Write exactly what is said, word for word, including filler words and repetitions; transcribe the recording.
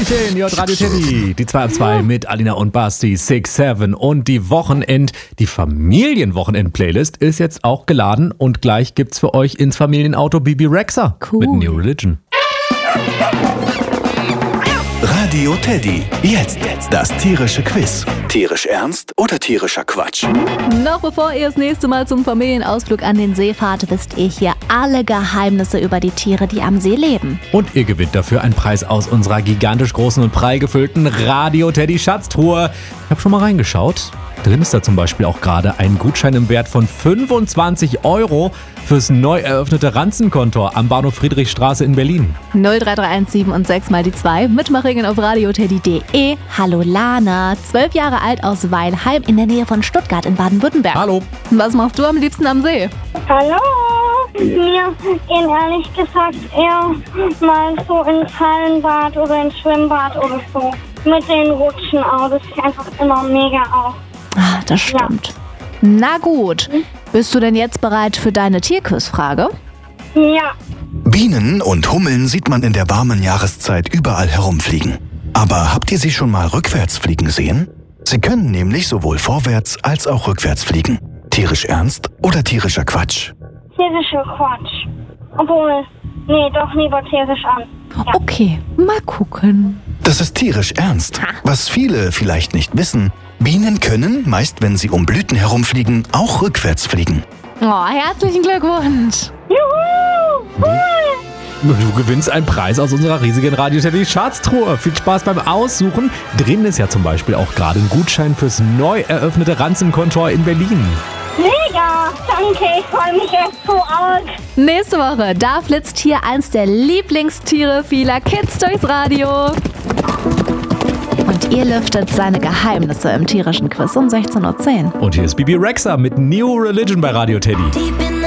Hallöchen, ihr hört Radio Teddy. Die zwei ab zwei mit Alina und Basti, six seven und die Wochenend, die Familienwochenend-Playlist ist jetzt auch geladen und gleich gibt's für euch ins Familienauto Bibi Rexha Cool. mit New Religion. Radio Teddy. Jetzt das tierische Quiz. Tierisch ernst oder tierischer Quatsch? Noch bevor ihr das nächste Mal zum Familienausflug an den See fahrt, wisst ihr hier alle Geheimnisse über die Tiere, die am See leben. Und ihr gewinnt dafür einen Preis aus unserer gigantisch großen und prall gefüllten Radio Teddy Schatztruhe. Ich habe schon mal reingeschaut. Drin ist da zum Beispiel auch gerade ein Gutschein im Wert von fünfundzwanzig Euro fürs neu eröffnete Ranzenkontor am Bahnhof Friedrichstraße in Berlin. null drei drei eins sieben und sechs mal die zwei. Mitmachringen auf radioteddy punkt de. Hallo Lana, zwölf Jahre alt aus Weilheim in der Nähe von Stuttgart in Baden-Württemberg. Hallo. Was machst du am liebsten am See? Hallo! Mir gehen ehrlich gesagt eher mal so ins Hallenbad oder ins Schwimmbad oder so. Mit den Rutschen auch. Das sieht einfach immer mega aus. Ah, das stimmt. Ja. Na gut. Bist du denn jetzt bereit für deine Tierquizfrage? Ja. Bienen und Hummeln sieht man in der warmen Jahreszeit überall herumfliegen. Aber habt ihr sie schon mal rückwärts fliegen sehen? Sie können nämlich sowohl vorwärts als auch rückwärts fliegen. Tierisch ernst oder tierischer Quatsch? Tierischer Quatsch. Obwohl, nee, doch lieber tierisch an. Ja. Okay, mal gucken. Das ist tierisch ernst. Was viele vielleicht nicht wissen, Bienen können, meist wenn sie um Blüten herumfliegen, auch rückwärts fliegen. Oh, herzlichen Glückwunsch. Juhu! Cool! Du gewinnst einen Preis aus unserer riesigen Radio Teddy Schatztruhe. Viel Spaß beim Aussuchen. Drin ist ja zum Beispiel auch gerade ein Gutschein fürs neu eröffnete Ranzenkontor in Berlin. Mega! Danke, ich freue mich echt so arg. Nächste Woche, da flitzt hier eins der Lieblingstiere vieler Kids durchs Radio. Und ihr lüftet seine Geheimnisse im tierischen Quiz um sechzehn Uhr zehn. Und hier ist Bibi Rexha mit New Religion bei Radio Teddy.